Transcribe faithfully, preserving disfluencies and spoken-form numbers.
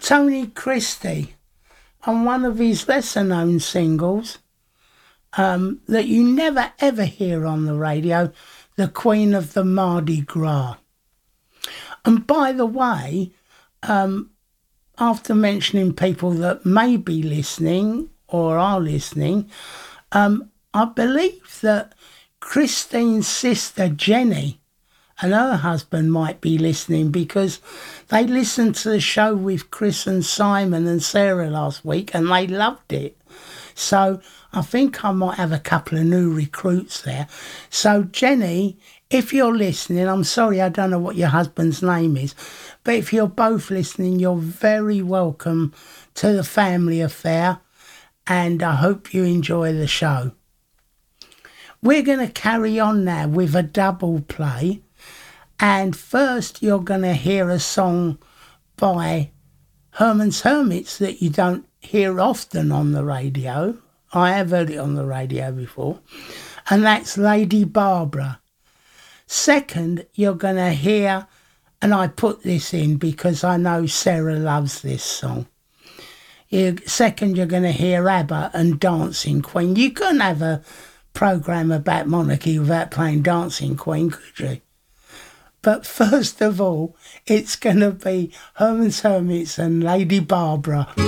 Tony Christie on one of his lesser known singles um, that you never ever hear on the radio, The Queen of the Mardi Gras. And by the way, um, after mentioning people that may be listening or are listening, um, I believe that Christine's sister Jenny and her husband might be listening, because they listened to the show with Chris and Simon and Sarah last week and they loved it. So I think I might have a couple of new recruits there. So Jenny, if you're listening, I'm sorry I don't know what your husband's name is, but if you're both listening, you're very welcome to the family affair, and I hope you enjoy the show. We're going to carry on now with a double play. And first, you're going to hear a song by Herman's Hermits that you don't hear often on the radio. I have heard it on the radio before. And that's Lady Barbara. Second, you're going to hear, and I put this in because I know Sarah loves this song. You, second, you're going to hear ABBA and Dancing Queen. You couldn't have a programme about monarchy without playing Dancing Queen, could you? But first of all, it's going to be Herman's Hermits and Lady Barbara.